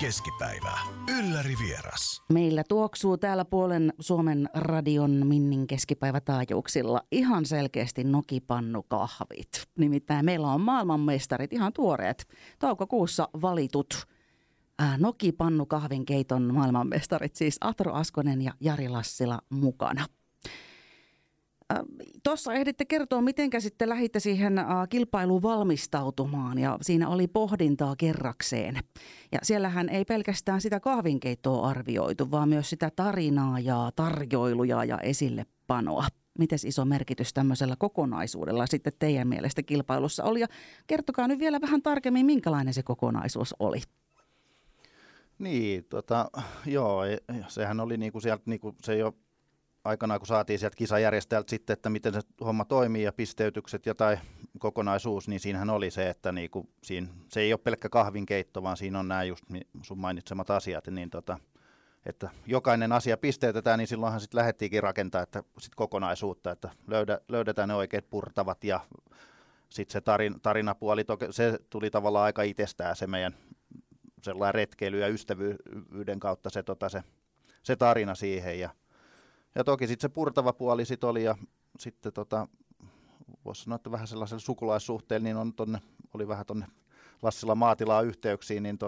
keskipäivä. Ylläri vieras. Meillä tuoksuu täällä puolen Suomen radion Minnin keskipäivätaajuuksilla ihan selkeästi nokipannukahvit. Nimittäin meillä on maailmanmestarit, ihan tuoreet, toukokuussa valitut nokipannukahvin keiton maailmanmestarit, siis Atro Askonen ja Jari Lassila mukana. Tuossa ehditte kertoa, miten sitten lähditte siihen kilpailuun valmistautumaan ja siinä oli pohdintaa kerrakseen. Ja siellähän ei pelkästään sitä kahvinkeittoa arvioitu, vaan myös sitä tarinaa ja tarjoiluja ja esillepanoa. Miten iso merkitys tämmöisellä kokonaisuudella sitten teidän mielestä kilpailussa oli? Ja kertokaa nyt vielä vähän tarkemmin, minkälainen se kokonaisuus oli. Niin, joo, sehän oli niinku sieltä, niinku se jo aikanaan, kun saatiin sieltä kisajärjestäjältä sitten, että miten se homma toimii ja pisteytykset ja tai kokonaisuus, niin siinähän oli se, että niinku se ei ole pelkkä kahvinkeitto, vaan siinä on nämä just sun mainitsemat asiat, niin että jokainen asia pisteytetään, niin silloinhan sitten lähdettiinkin rakentaa että sit kokonaisuutta, että löydetään ne oikeat purtavat ja sitten se tarinapuoli, se tuli tavallaan aika itsestään se meidän sellainen retkeily ja ystävyyden kautta se tarina siihen ja toki sitten se purtava puoli sitten oli ja sitten voisi sanoa, että vähän sellaisella sukulaissuhteella niin oli vähän tuonne Lassila maatilaa yhteyksiin, niin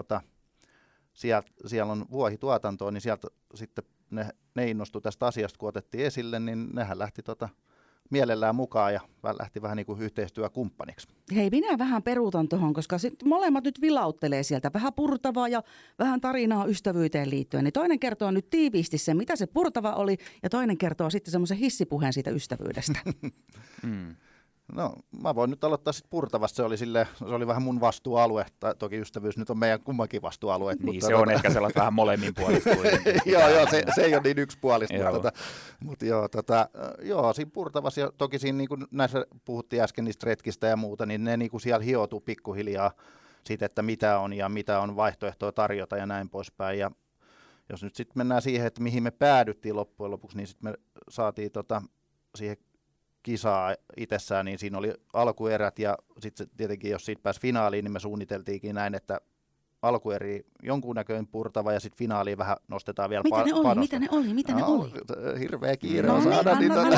siellä on vuohituotantoa, niin sieltä sitten ne innostui tästä asiasta, kun otettiin esille, niin nehän lähti mielellään mukaan ja lähti vähän niin kuin yhteistyökumppaniksi. Hei, minä vähän peruutan tuohon, koska molemmat nyt vilauttelee sieltä. Vähän purtavaa ja vähän tarinaa ystävyyteen liittyen. Niin toinen kertoo nyt tiiviisti sen, mitä se purtava oli, ja toinen kertoo sitten semmoisen hissipuheen siitä ystävyydestä. No, mä voin nyt aloittaa sitten purtavasta. Se oli vähän mun vastuualue. Toki ystävyys nyt on meidän kummankin vastuualue. Niin, mutta se on ehkä sellaista vähän molemmin puolista. Joo, se ei ole niin yksipuolista. Mutta joo, siinä purtavassa, ja toki siinä niin kuin näissä puhuttiin äsken niistä retkistä ja muuta, niin ne niin kuin siellä hioutuu pikkuhiljaa siitä, että mitä on ja mitä on vaihtoehtoa tarjota ja näin poispäin. Ja jos nyt sitten mennään siihen, että mihin me päädyttiin loppujen lopuksi, niin sitten me saatiin siihen kisaa itsessään, niin siinä oli alkuerät ja sitten tietenkin, jos siitä pääsi finaaliin, niin me suunniteltiinkin näin, että alkueri jonkunnäköinen purtava ja sitten finaaliin vähän nostetaan vielä panosta. Mitä ne oli? Hirveä kiire on saada.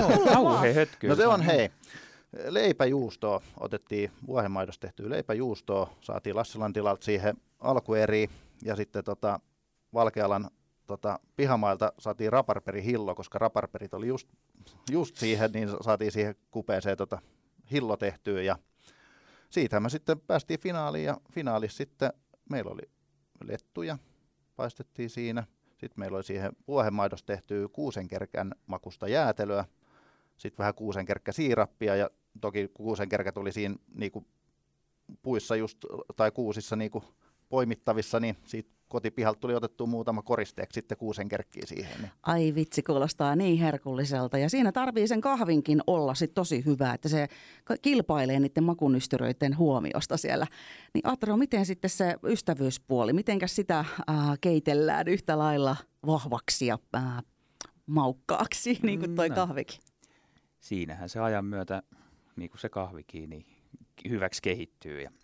No se on leipäjuustoa, otettiin vuohenmaidosta tehtyä leipäjuustoa, saatiin Lassilan tilalta siihen alkueriin ja sitten Valkealan pihamailta saatiin raparperihillo, koska raparperit oli just siihen, niin saatiin siihen kupeeseen hillo tehtyä ja siitä me sitten päästiin finaaliin ja finaalissa sitten meillä oli lettuja, paistettiin siinä. Sitten meillä oli siihen vuohenmaidosta tehtyä kuusenkerkän makusta jäätelöä, sitten vähän kuusenkerkkäsiirappia ja toki kuusenkerkät oli siinä niinku puissa tai kuusissa niinku poimittavissa, niin siitä kotipihalta tuli otettua muutama koristeeksi sitten kuusenkerkkiä siihen. Niin. Ai vitsi, kuulostaa niin herkulliselta. Ja siinä tarvii sen kahvinkin olla sit tosi hyvä, että se kilpailee niiden makunystyröiden huomiosta siellä. Niin Atro, miten sitten se ystävyyspuoli, mitenkäs sitä keitellään yhtä lailla vahvaksi ja maukkaaksi, niin kuin toi kahvikin? Siinähän se ajan myötä, niin kuin se kahvikin, niin hyväksi kehittyy ja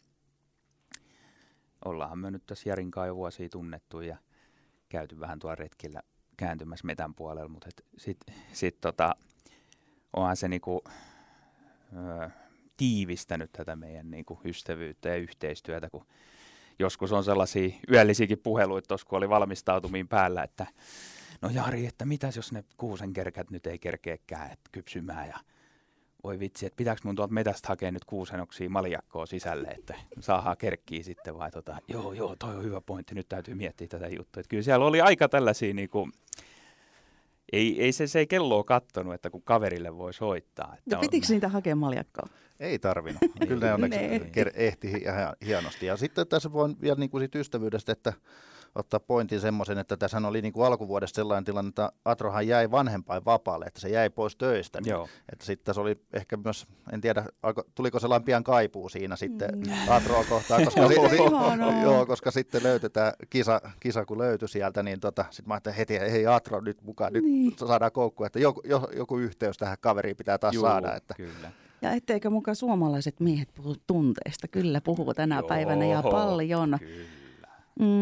ollaanhan me nyt tässä Jarin kanssa jo vuosia tunnettu ja käyty vähän tuolla retkillä kääntymässä metän puolella, mutta onhan se niinku, tiivistänyt tätä meidän niinku ystävyyttä ja yhteistyötä, kun joskus on sellaisia yöllisiäkin puheluita tuossa, kun oli valmistautumiin päällä, että no Jari, että mitäs jos ne kuusenkerkät nyt ei kerkeäkään kypsymään ja voi vitsi, että pitääkö mun tuolta metästä hakea nyt kuusenoksia maljakkoa sisälle, että saadaan kerkkiä sitten vai joo, toi on hyvä pointti, nyt täytyy miettiä tätä juttua. Että kyllä siellä oli aika tällaisia, niinku, se ei kelloa kattonut, että kun kaverille voi soittaa. Että pitikö niitä hakea maljakkoa? Ei tarvinnut. Kyllä ne onneksi ehti hienosti. Ja sitten tässä voin vielä niin kuin siitä ystävyydestä, että ottaa pointin semmoisen, että tässä oli niin kuin alkuvuodesta sellainen tilanne, että Atrohan jäi vanhempain vapaalle, että se jäi pois töistä. Niin, että sitten tässä oli ehkä myös, en tiedä, tuliko sellainen pian kaipuu siinä sitten Atroa kohtaan, koska sitten löytetään kisa kun löytyi sieltä, niin sitten mä ajattelin heti, hei Atro nyt mukaan, nyt saadaan koukku, että joku yhteys tähän kaveriin pitää taas saada. Että. Kyllä. Ja etteikö mukaan suomalaiset miehet puhu tunteista, kyllä puhuu tänä päivänä ja paljon. Kyllä.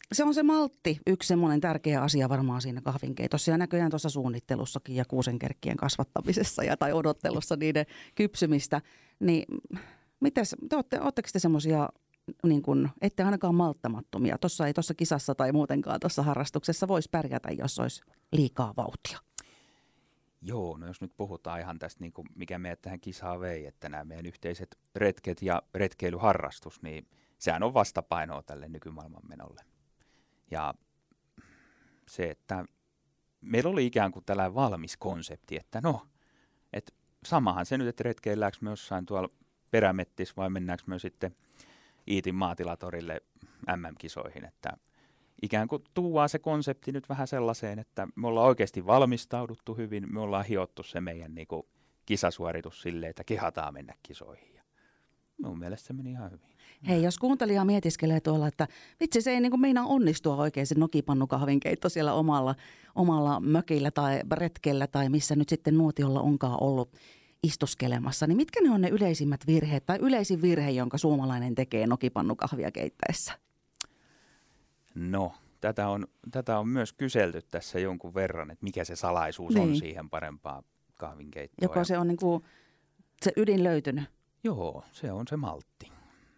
Se on se maltti, yksi semmoinen tärkeä asia varmaan siinä kahvinkeitossa ja näköjään tuossa suunnittelussakin ja kuusenkerkkien kasvattamisessa tai odottelussa niiden kypsymistä. Niin mites, ootteko te semmoisia, niin kun, ette ainakaan malttamattomia? Tuossa kisassa tai muutenkaan tuossa harrastuksessa voisi pärjätä, jos olisi liikaa vauhtia. Joo, no jos nyt puhutaan ihan tästä, niin kuin mikä meidät tähän kisaan vei, että nämä meidän yhteiset retket ja retkeilyharrastus, niin sehän on vastapainoa tälle nykymaailman menolle. Ja se, että meillä oli ikään kuin tällainen valmis konsepti, että että samahan se nyt, että retkeilläänkö me jossain tuolla Perämettissä vai mennäänkö me sitten Iitin maatilatorille MM-kisoihin, että ikään kuin tuodaan se konsepti nyt vähän sellaiseen, että me ollaan oikeasti valmistauduttu hyvin, me ollaan hiottu se meidän niin kuin kisasuoritus silleen, että kehataan mennä kisoihin. Ja mun mielestä se meni ihan hyvin. Hei, jos kuuntelija mietiskelee tuolla, että vitsi se ei niin kuin meinaa onnistua oikein se nokipannukahvinkeitto siellä omalla mökillä tai retkellä tai missä nyt sitten nuotiolla onkaan ollut istuskelemassa, niin mitkä ne on ne yleisimmät virheet tai yleisin virhe, jonka suomalainen tekee nokipannukahvia keittäessä? No, tätä on myös kyselty tässä jonkun verran, että mikä se salaisuus on siihen parempaan kahvinkeittoon. Joko se on niin kuin se ydin löytynyt? Joo, se on se maltti.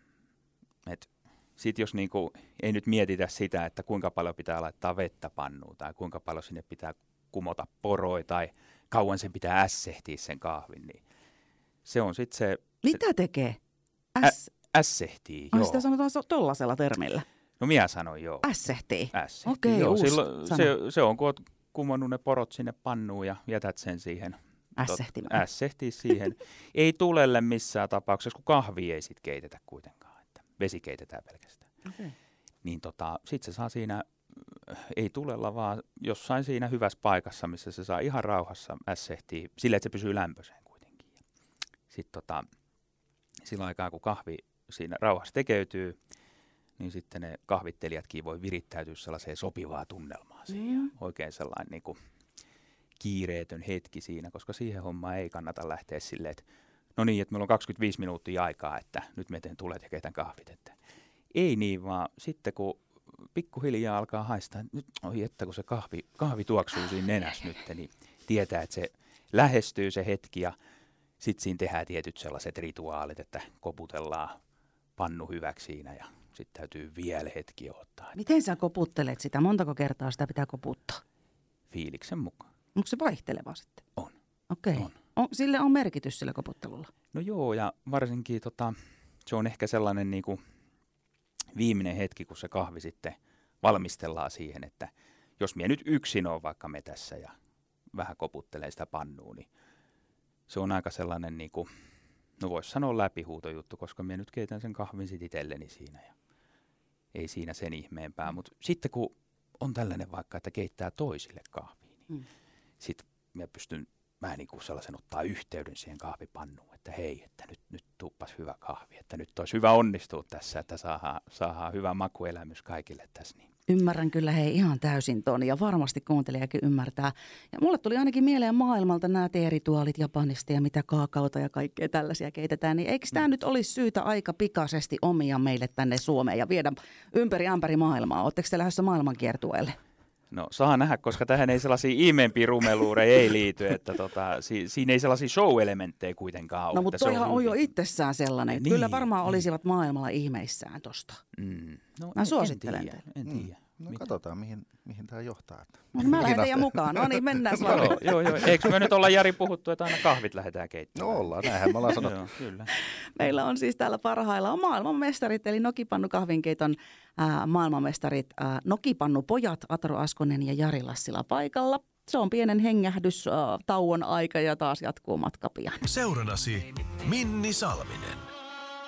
Sitten jos niinku, ei nyt mietitä sitä, että kuinka paljon pitää laittaa vettä pannuun tai kuinka paljon sinne pitää kumota poroja tai kauan sen pitää ässehtiä sen kahvin, niin se on sitten se... Mitä tekee? Ässehtii, joo. Sitä sanotaan tollaisella termillä. No minä sanoin joo. Ässehtii? Okei, joo. Se on, kun olet kumonnut ne porot sinne pannuun ja jätät sen siihen. Ässehtii siihen. Ei tulelle missään tapauksessa, kun kahvia ei sit keitetä kuitenkaan. Että vesi keitetään pelkästään. Okay. Niin sitten se saa siinä, ei tulella, vaan jossain siinä hyvässä paikassa, missä se saa ihan rauhassa ässehtiä, sillä että se pysyy lämpöiseen kuitenkin. Sitten sillä aikaa, kun kahvi siinä rauhassa tekeytyy, niin sitten ne kahvittelijatkin voi virittäytyä sellaiseen sopivaa tunnelmaan siihen. Oikein sellainen niin kuin kiireetön hetki siinä, koska siihen hommaan ei kannata lähteä silleen, että no niin, että meillä on 25 minuuttia aikaa, että nyt me tulet ja keitän kahvit. Että ei niin, vaan sitten kun pikkuhiljaa alkaa haistaa, nyt että kun se kahvi tuoksuu siinä nenässä nyt, niin tietää, että se lähestyy se hetki ja sitten siinä tehdään tietyt sellaiset rituaalit, että koputellaan pannu hyväksi siinä ja sitten täytyy vielä hetki odottaa. Miten sä koputtelet sitä? Montako kertaa sitä pitää koputtaa? Fiiliksen mukaan. Onko se vaihteleva sitten? On. Okei. Sille on merkitys sillä koputtelulla? No joo, ja varsinkin se on ehkä sellainen niinku viimeinen hetki, kun se kahvi sitten valmistellaan siihen, että jos minä nyt yksin olen vaikka metässä ja vähän koputtelee sitä pannua, niin se on aika sellainen, niinku, no voisi sanoa läpihuutojuttu, koska minä nyt keitän sen kahvin sit itselleni siinä ja ei siinä sen ihmeempää. Mutta sitten kun on tällainen vaikka, että keittää toisille kahvia, niin sitten minä pystyn vähän niin kuin sellaisen ottaa yhteyden siihen kahvipannuun, että hei, että nyt tuuppas hyvä kahvi, että nyt olisi hyvä onnistua tässä, että saadaan hyvä makuelämys kaikille tässä. Niin. Ymmärrän kyllä hei ihan täysin ton ja varmasti kuuntelijakin ymmärtää. Ja mulle tuli ainakin mieleen maailmalta nämä teerituaalit Japanista ja mitä kaakaota ja kaikkea tällaisia keitetään, niin eikö tämä nyt olisi syytä aika pikaisesti omia meille tänne Suomeen ja viedä ympäri ämpäri maailmaa? Oletteko te lähdössä maailmankiertueelle? No saa nähdä, koska tähän ei sellaisia ihmeempiä rumeluureja ei liity, että siinä ei sellaisia show-elementtejä kuitenkaan ole. No mutta toihan on jo itsessään sellainen. Niin, kyllä varmaan olisivat maailmalla ihmeissään tosta. No, mä suosittelen teille. En tiedä. No katsotaan, mihin tämä johtaa. No, mä lähden teidän mukaan. No niin, mennään vaan. Joo. Eikö me nyt olla Jari puhuttu, että aina kahvit lähdetään keittämään? No ollaan, näinhän me ollaan sanottu. Joo, kyllä. Meillä on siis täällä parhaillaan maailmanmestarit, eli nokipannukahvinkeiton maailmanmestarit, nokipannupojat Atro Askonen ja Jari Lassila paikalla. Se on pienen hengähdys, tauon aika ja taas jatkuu matka pian. Seurannasi Minni Salminen.